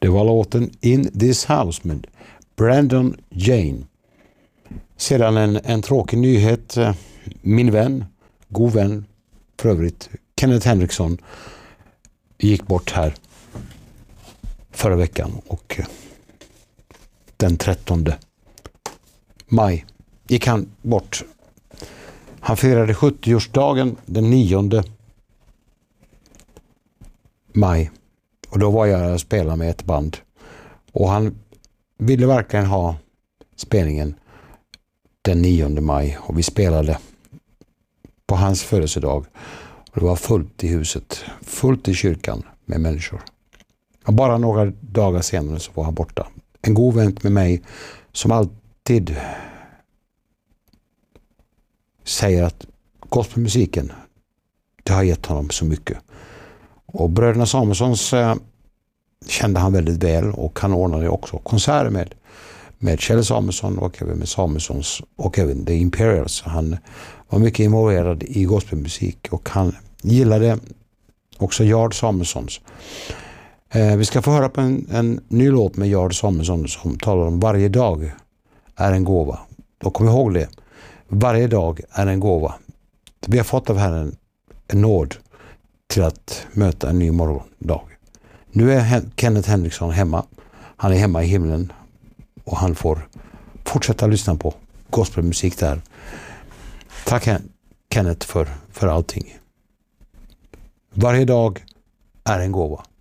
Det var låten In This House med Brandon Jane. Sedan en tråkig nyhet. Min vän, god vän för övrigt, Kenneth Henriksson, gick bort här förra veckan och den 13 maj gick han bort. Han firade 70-årsdagen den 9 maj och då var jag och spelade med ett band och han ville verkligen ha spelningen den 9 maj och vi spelade på hans födelsedag och det var fullt i huset, fullt i kyrkan med människor. Och bara några dagar senare så var han borta. En god vän med mig som alltid säger att gospelmusiken, det har gett honom så mycket. Och bröderna Samuelssons kände han väldigt väl och han ordnade också konserter med Kjell Samuelsson och även med Samuelssons och även The Imperials. Han var mycket involverad i gospelmusik och han gillade också Gerd Samuelssons. Vi ska få höra på en ny låt med Gerd Samuelsson som talar om varje dag är en gåva. Och kom ihåg det. Varje dag är en gåva. Vi har fått av Herren en nåd till att möta en ny morgondag. Nu är Kenneth Henriksson hemma. Han är hemma i himlen och han får fortsätta lyssna på gospelmusik där. Tack Kenneth för allting. Varje dag är en gåva.